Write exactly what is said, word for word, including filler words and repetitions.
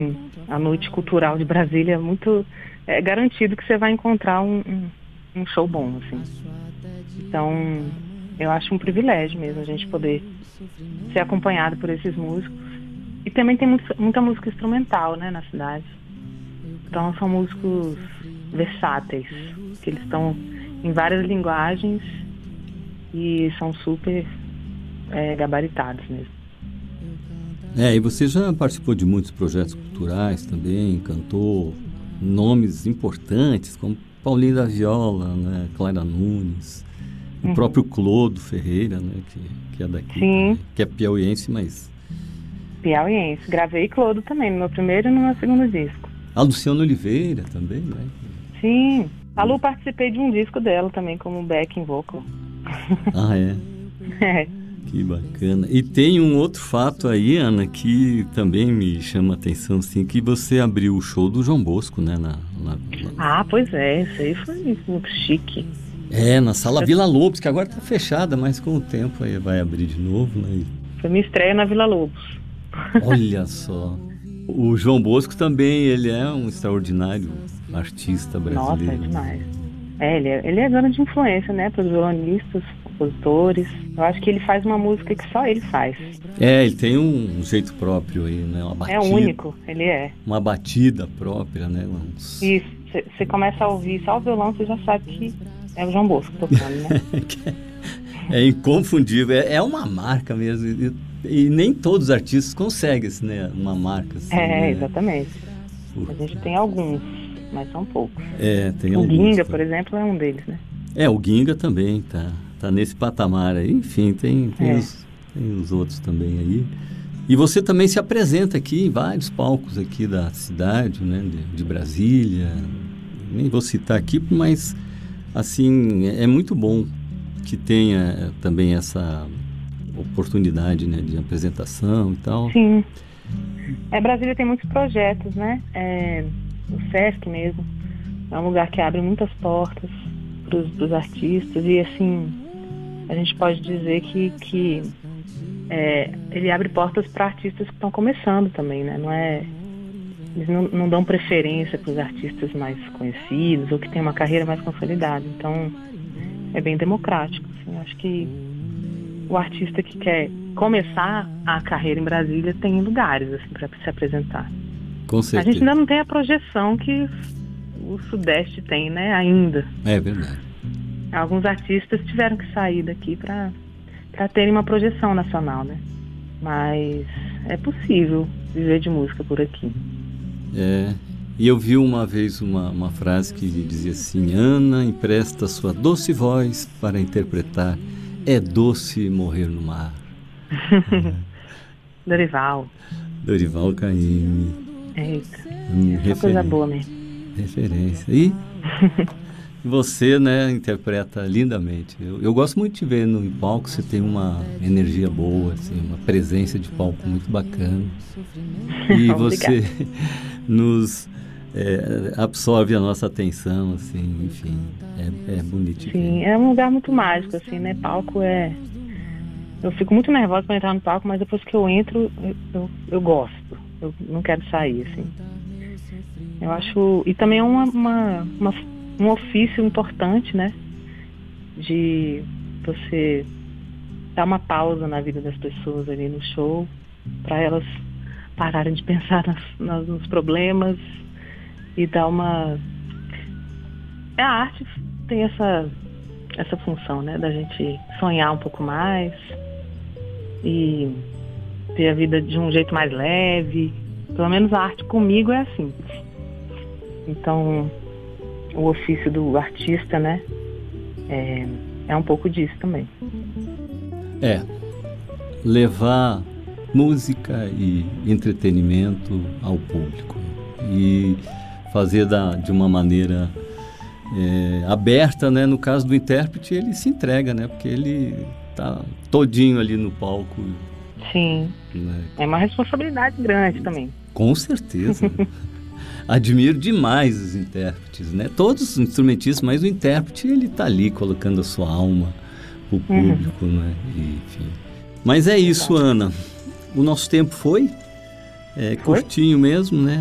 A noite cultural de Brasília é muito... É garantido que você vai encontrar um, um, um show bom, assim. Então, eu acho um privilégio mesmo a gente poder ser acompanhado por esses músicos. E também tem muito, muita música instrumental, né, na cidade. Então, são músicos versáteis, que eles estão em várias linguagens e são super é, gabaritados mesmo. É, e você já participou de muitos projetos culturais também, cantou nomes importantes como Paulinho da Viola, né, Clara Nunes, uhum. o próprio Clodo Ferreira, né, que, que é daqui, também, que é piauiense, mas... Piauiense. Gravei Clodo também, no meu primeiro e no meu segundo disco. A Luciana Oliveira também, né? Sim. A Lu, participei de um disco dela também, como backing vocal. Ah, é? É. Que bacana. E tem um outro fato aí, Ana, que também me chama a atenção, assim, que você abriu o show do João Bosco, né? Na, na, na... Ah, pois é. Isso aí foi muito chique. É, na Sala Vila Lobos, que agora tá fechada, mas com o tempo aí vai abrir de novo, né? Foi minha estreia na Vila Lobos. Olha só. O João Bosco também, ele é um extraordinário artista brasileiro. Nossa, é demais. É, ele é, ele é dono de influência, né? Para os violonistas, compositores. Eu acho que ele faz uma música que só ele faz. É, ele tem um jeito próprio aí, né? Uma batida, é único, ele é. Uma batida própria, né? Uns... Isso, você começa a ouvir só o violão, você já sabe que é o João Bosco tocando, né? É inconfundível, é, é uma marca mesmo. E, e nem todos os artistas conseguem, né? Uma marca assim, É, né? exatamente. A gente tem alguns, mas são poucos. É, tem o alguns. O Ginga, tá. por exemplo, é um deles, né? É, o Ginga também tá, tá nesse patamar aí. Enfim, tem, tem, é. os, tem os outros também aí. E você também se apresenta aqui em vários palcos aqui da cidade, né? De, de Brasília. Nem vou citar aqui, mas assim, é, é muito bom que tenha também essa oportunidade, né, de apresentação e tal. Sim. É, Brasília tem muitos projetos, né? É, o Sesc mesmo é um lugar que abre muitas portas para os artistas e, assim, a gente pode dizer que, que é, ele abre portas para artistas que estão começando também, né? Não é, eles não, não dão preferência para os artistas mais conhecidos ou que têm uma carreira mais consolidada. Então, é bem democrático. Assim, acho que o artista que quer começar a carreira em Brasília tem lugares assim, para se apresentar. Com certeza. A gente ainda não tem a projeção que o Sudeste tem, né, ainda. É verdade. Alguns artistas tiveram que sair daqui para para terem uma projeção nacional, né? Mas é possível viver de música por aqui. É, e eu vi uma vez uma, uma frase que dizia assim: Ana empresta sua doce voz para interpretar É Doce Morrer no Mar. É. Dorival. Dorival Caymmi. Eita, Hum, é coisa boa mesmo. Referência. E você, né, interpreta lindamente. Eu, eu gosto muito de ver no palco, você tem uma energia boa, assim, uma presença de palco muito bacana. E você nos é, absorve a nossa atenção, assim, enfim, é, é bonito. Sim, é um lugar muito mágico, assim, né? Palco é... Eu fico muito nervosa para entrar no palco, mas depois que eu entro, eu, eu, eu gosto. Eu não quero sair, assim. Eu acho... E também é uma, uma, uma, um ofício importante, né? De você dar uma pausa na vida das pessoas ali no show, para elas pararem de pensar nas, nas, nos problemas e dar uma... A arte tem essa, essa função, né? Da gente sonhar um pouco mais e ter a vida de um jeito mais leve. Pelo menos a arte comigo é assim. Então, o ofício do artista, né? É, é um pouco disso também. É, levar música e entretenimento ao público e fazer da, de uma maneira é, aberta, né? No caso do intérprete, ele se entrega, né? Porque ele tá todinho ali no palco. Sim, né? É uma responsabilidade grande também. Com certeza. Admiro demais os intérpretes, né? Todos os instrumentistas, mas o intérprete, ele tá ali colocando a sua alma pro público, uhum. né? E, enfim. Mas é isso, Ana. O nosso tempo foi. É curtinho mesmo, né?